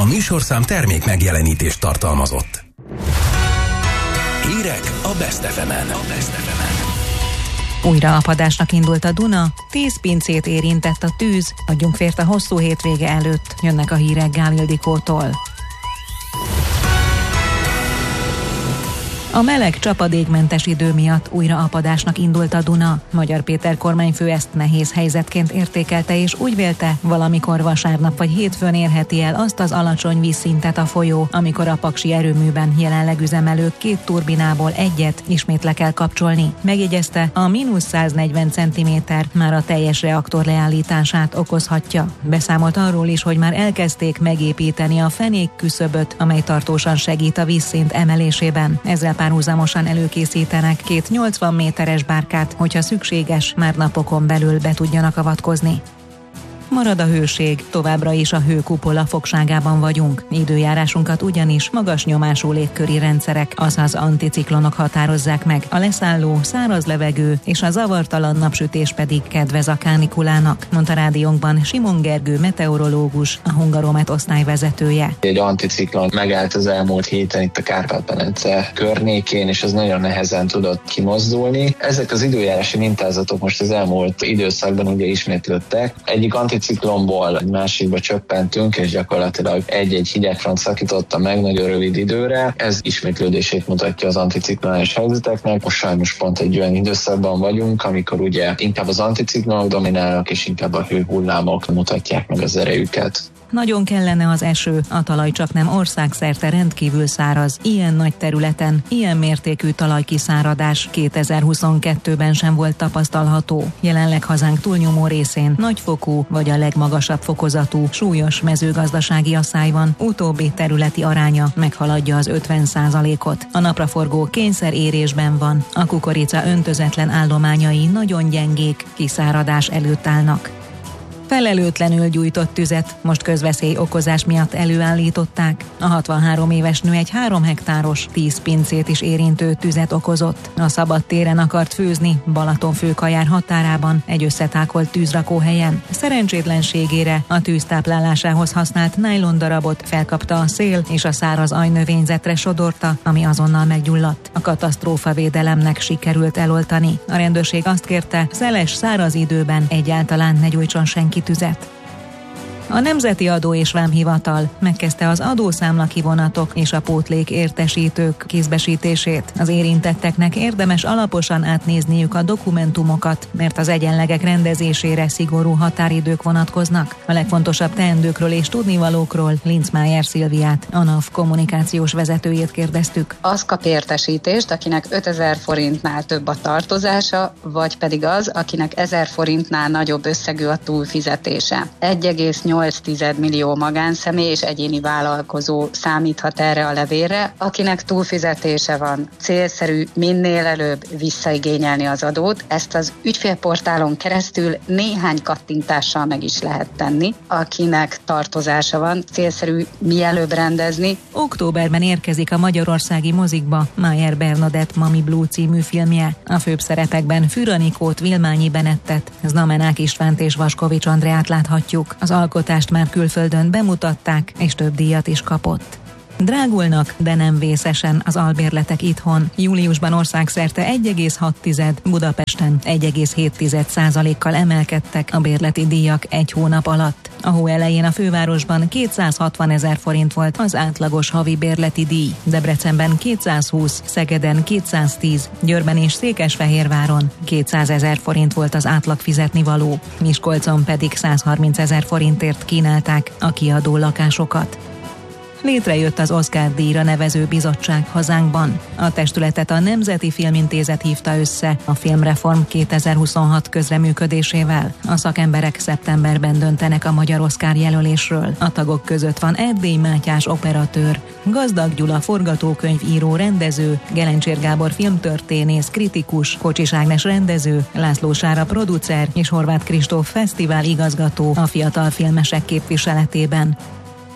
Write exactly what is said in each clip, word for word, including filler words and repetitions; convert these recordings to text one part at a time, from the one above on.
műsorszám termék megjelenítést tartalmazott. Hírek a Best ef emen. A Best ef emen. Újra apadásnak indult a Duna, tíz pincét érintett a tűz, adjunk vért a hosszú hétvége előtt, jönnek a hírek Gál Ildikótól. A meleg, csapadékmentes idő miatt újra apadásnak indult a Duna. Magyar Péter kormányfő ezt nehéz helyzetként értékelte, és úgy vélte, valamikor vasárnap vagy hétfőn érheti el azt az alacsony vízszintet a folyó, amikor a paksi erőműben jelenleg üzemelő két turbinából egyet ismét le kell kapcsolni. Megjegyezte, a mínusz száznegyven centiméter már a teljes reaktor leállítását okozhatja. Beszámolt arról is, hogy már elkezdték megépíteni a fenék küszöböt, amely tartósan segít a vízszint emelésében. Ezzel párhuzamosan előkészítenek két nyolcvan méteres bárkát, hogyha szükséges, már napokon belül be tudjanak avatkozni. Marad a hőség, továbbra is a hőkupola fogságában vagyunk. Időjárásunkat ugyanis magas nyomású légköri rendszerek, azaz anticiklonok határozzák meg. A leszálló, száraz levegő és a zavartalan napsütés pedig kedvez a kánikulának, mondta rádiónkban Simon Gergő meteorológus, a Hungaromet osztályvezetője. Egy anticiklon megállt az elmúlt héten itt a Kárpát-medence környékén, és az nagyon nehezen tudott kimozdulni. Ezek az időjárási mintázatok most az elmúlt időszakban ugye ismétlődtek. Egyik anticiklonból egy másikba csöppentünk, és gyakorlatilag egy-egy hidegfront szakította meg nagyon rövid időre. Ez ismétlődését mutatja az anticiklonális helyzeteknek. Most sajnos pont egy olyan időszakban vagyunk, amikor ugye inkább az anticiklonok dominálnak, és inkább a hőhullámok mutatják meg az erejüket. Nagyon kellene az eső, a talaj csak nem országszerte rendkívül száraz. Ilyen nagy területen, ilyen mértékű talajkiszáradás kétezer-huszonkettőben sem volt tapasztalható. Jelenleg hazánk túlnyomó részén nagyfokú vagy a legmagasabb fokozatú súlyos mezőgazdasági asszály van, utóbbi területi aránya meghaladja az ötven százalékot. A napraforgó kényszerérésben van, a kukorica öntözetlen állományai nagyon gyengék, kiszáradás előtt állnak. Felelőtlenül gyújtott tüzet most közveszély okozás miatt előállították. A hatvanhárom éves nő egy három hektáros, tíz pincét is érintő tüzet okozott. A szabadtéren akart főzni, Balatonfőkajár határában, egy összetákolt tűzrakóhelyen. Szerencsétlenségére a tűz táplálásához használt nájlon darabot felkapta a szél, és a száraz ajnövényzetre sodorta, ami azonnal meggyulladt. A katasztrófavédelemnek sikerült eloltani. A rendőrség azt kérte, szeles, száraz időben egyáltalán ne gyújtson senki tüzet. A Nemzeti Adó és Vámhivatal megkezdte az adószámla kivonatok és a pótlék értesítők kézbesítését. Az érintetteknek érdemes alaposan átnézniük a dokumentumokat, mert az egyenlegek rendezésére szigorú határidők vonatkoznak. A legfontosabb teendőkről és tudnivalókról Linzmájer Szilviát, a NAV kommunikációs vezetőjét kérdeztük. Az kap értesítést, akinek ötezer forintnál több a tartozása, vagy pedig az, akinek ezer forintnál nagyobb összegű a túlfizetése. egy egész nyolc millió magánszemély és egyéni vállalkozó számíthat erre a levélre, akinek túlfizetése van. Célszerű minél előbb visszaigényelni az adót, ezt az ügyfélportálon keresztül néhány kattintással meg is lehet tenni. Akinek tartozása van, célszerű mielőbb rendezni. Októberben érkezik a magyarországi mozikba Májer Bernadett Mami Blue című filmje. A főbb szerepekben Füranikót, Vilmányi Benettet, Znamenák Istvánt és Vaskovics Andreát láthatjuk. Az alkotást már külföldön bemutatták, és több díjat is kapott. Drágulnak, de nem vészesen az albérletek itthon. Júliusban országszerte egy egész hat, Budapesten egy egész hét százalékkal emelkedtek a bérleti díjak egy hónap alatt. A hó elején a fővárosban kétszázhatvan ezer forint volt az átlagos havi bérleti díj. Debrecenben kétszázhúsz, Szegeden kétszáztíz, Győrben és Székesfehérváron kétszázezer forint volt az átlag fizetnivaló. Miskolcon pedig százharminc ezer forintért kínálták a kiadó lakásokat. Létrejött az Oscar-díjra nevező bizottság hazánkban. A testületet a Nemzeti Filmintézet hívta össze a Filmreform kétezer-huszonhat közreműködésével. A szakemberek szeptemberben döntenek a magyar Oscar jelölésről. A tagok között van Erdély Mátyás operatőr, Gazdag Gyula forgatókönyvíró, rendező, Gelencsér Gábor filmtörténész, kritikus, Kocsis Ágnes rendező, László Sára producer és Horváth Kristóf fesztivál igazgató a fiatal filmesek képviseletében.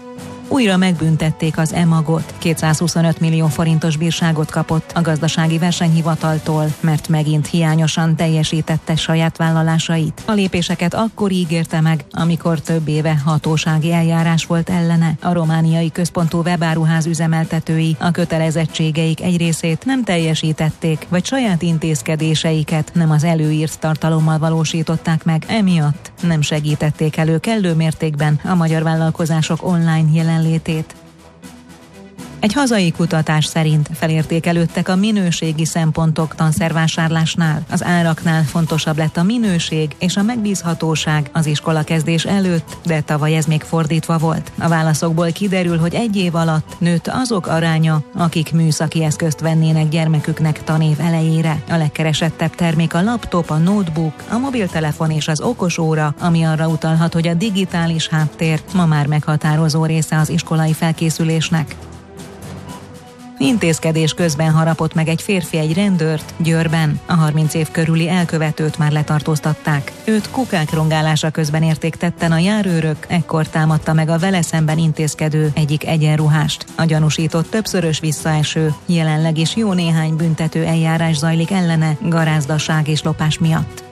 Újra megbüntették az e-magot. kétszázhuszonöt millió forintos bírságot kapott a gazdasági versenyhivataltól, mert megint hiányosan teljesítette saját vállalásait. A lépéseket akkor ígérte meg, amikor több éve hatósági eljárás volt ellene. A romániai központú webáruház üzemeltetői a kötelezettségeik egy részét nem teljesítették, vagy saját intézkedéseiket nem az előírt tartalommal valósították meg, emiatt nem segítették elő kellő mértékben a magyar vállalkozások online jelenlétét. Egy hazai kutatás szerint felértékelődtek a minőségi szempontok tanszervásárlásnál. Az áraknál fontosabb lett a minőség és a megbízhatóság az iskolakezdés előtt, de tavaly ez még fordítva volt. A válaszokból kiderül, hogy egy év alatt nőtt azok aránya, akik műszaki eszközt vennének gyermeküknek tanév elejére. A legkeresettebb termék a laptop, a notebook, a mobiltelefon és az okosóra, ami arra utalhat, hogy a digitális háttér ma már meghatározó része az iskolai felkészülésnek. Intézkedés közben harapott meg egy férfi egy rendőrt Győrben. A harminc év körüli elkövetőt már letartóztatták. Őt kukák rongálása közben érték tetten a járőrök, ekkor támadta meg a vele szemben intézkedő egyik egyenruhást. A gyanúsított többszörös visszaeső, jelenleg is jó néhány büntető eljárás zajlik ellene garázdaság és lopás miatt.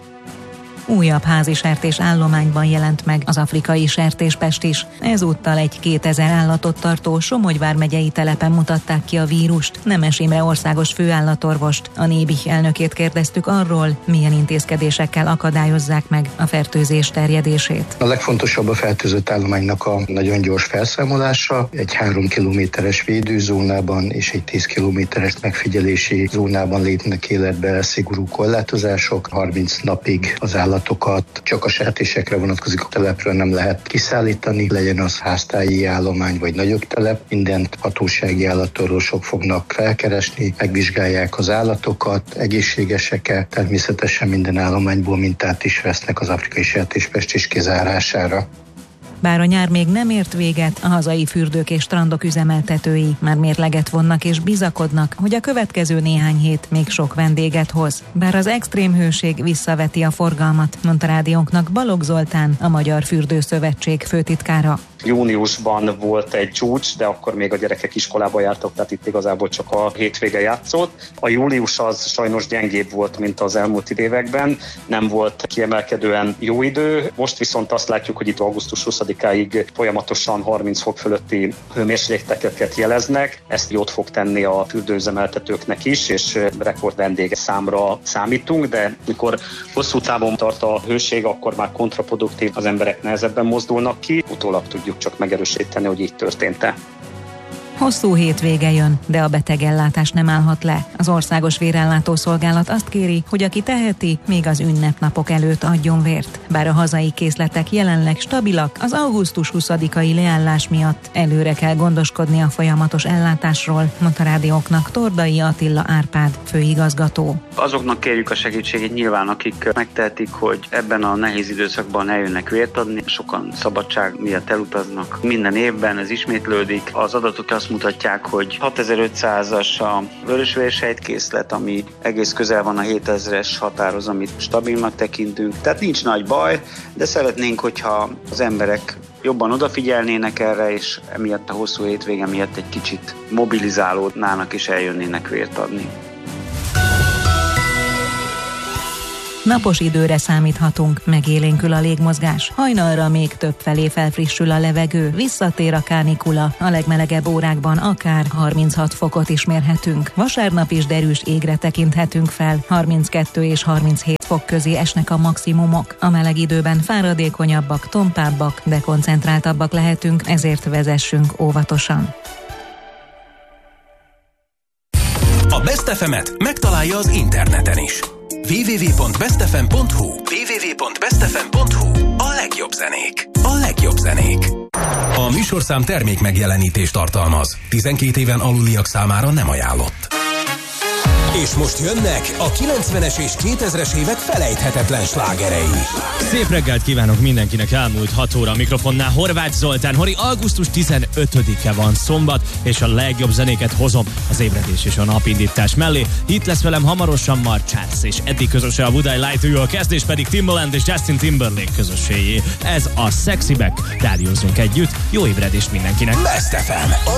Újabb házi sertés állományban jelent meg az afrikai sertéspest is. Ezúttal egy kétezer állatot tartó Somogy vármegyei telepen mutatták ki a vírust. Nemes Imre országos főállatorvost, a Nébih elnökét kérdeztük arról, milyen intézkedésekkel akadályozzák meg a fertőzés terjedését. A legfontosabb a fertőzött állománynak a nagyon gyors felszámolása. Egy három kilométeres védőzónában és egy tíz kilométeres megfigyelési zónában lépnek életbe szigorú korlátozások. harminc napig az állat csak a sertésekre vonatkozik, a telepről nem lehet kiszállítani, legyen az háztáji állomány vagy nagyobb telep. Mindent hatósági állatorvosok fognak felkeresni, megvizsgálják az állatokat, egészségesek-e, természetesen minden állományból mintát is vesznek az afrikai sertéspest is kizárására. Bár a nyár még nem ért véget, a hazai fürdők és strandok üzemeltetői már mérleget vonnak és bizakodnak, hogy a következő néhány hét még sok vendéget hoz. Bár az extrém hőség visszaveti a forgalmat, mondta rádiónknak Balogh Zoltán, a Magyar Fürdőszövetség főtitkára. Júniusban volt egy csúcs, de akkor még a gyerekek iskolába jártak, tehát itt igazából csak a hétvége játszott. A július az sajnos gyengébb volt, mint az elmúlt években, nem volt kiemelkedően jó idő. Most viszont azt látjuk, hogy itt augusztus huszadikáig folyamatosan harminc fok fölötti hőmérsékleteket jeleznek. Ezt jót fog tenni a fürdőüzemeltetőknek is, és rekord vendége számra számítunk, de mikor hosszú távon tart a hőség, akkor már kontraproduktív, az emberek nehezebben mozdulnak ki, utólag tudjuk csak megerősíteni, hogy így történt-e. Hosszú hétvége jön, de a betegellátás nem állhat le. Az Országos Vérellátó Szolgálat azt kéri, hogy aki teheti, még az ünnepnapok előtt adjon vért. Bár a hazai készletek jelenleg stabilak, az augusztus huszadikai leállás miatt előre kell gondoskodni a folyamatos ellátásról, mondta rádióknak Tordai Attila Árpád, főigazgató. Azoknak kérjük a segítségét nyilván, akik megtehetik, hogy ebben a nehéz időszakban eljönnek vért adni. Sokan szabadság miatt elutaznak. Minden évben ez ismétlődik. Az adatok azt mutatják, hogy hatezer-ötszázas a vörösvérsejtkészlet, ami egész közel van a hétezres határhoz, amit stabilnak tekintünk. Tehát nincs nagy baj, de szeretnénk, hogyha az emberek jobban odafigyelnének erre, és emiatt a hosszú hétvége miatt egy kicsit mobilizálódnának és eljönnének vért adni. Napos időre számíthatunk, megélénkül a légmozgás. Hajnalra még többfelé felfrissül a levegő, visszatér a kánikula, a legmelegebb órákban akár harminchat fokot is mérhetünk. Vasárnap is derűs égre tekinthetünk fel, harminckettő és harminchét fok közé esnek a maximumok. A meleg időben fáradékonyabbak, tompábbak, de koncentráltabbak lehetünk, ezért vezessünk óvatosan. A Best ef emet megtalálja az interneten is. double-u double-u double-u pont best f m pont h u double-u double-u double-u pont best f m pont h u A legjobb zenék. A legjobb zenék. A műsorszám termék megjelenítést tartalmaz. tizenkét éven aluliak számára nem ajánlott. És most jönnek a kilencvenes és kétezres évek felejthetetlen slágerei. Szép reggelt kívánok mindenkinek, elmúlt hat óra a mikrofonnál Horváth Zoltán. Hori, augusztus tizenötödike van, szombat, és a legjobb zenéket hozom az ébredés és a napindítás mellé. Itt lesz velem hamarosan Mark Charles, és eddig közöse a Would I Lie to You, a kezdés pedig Timbaland és Justin Timberlake közösségé. Ez a Sexy Back, rádiózzunk együtt, jó ébredést mindenkinek! Best ef em.